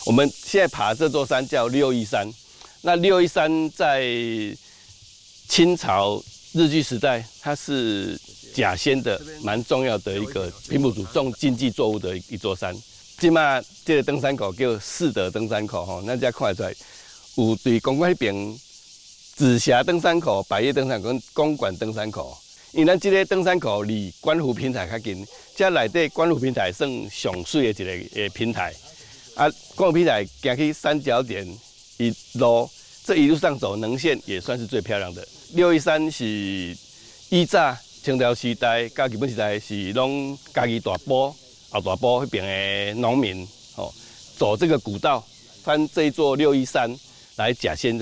我们现在爬这座山叫613，那613在清朝日据时代，它是甲仙的蛮重要的一个平埔族种经济作物的一座山。即马这个登山口叫世德登山口吼，咱才看得出来，有对公馆那边紫霞登山口、百叶登山口跟公馆登山口。因为咱这个登山口离观湖平台较近，这内底观湖平台算上水的一个平台。啊，观湖平台行去三角点一路，这一路上走能线也算是最漂亮的。613是以早清朝时代、甲日本时代是拢家己大埔、后大埔那边的农民哦，走这个古道，翻这一座613来甲仙。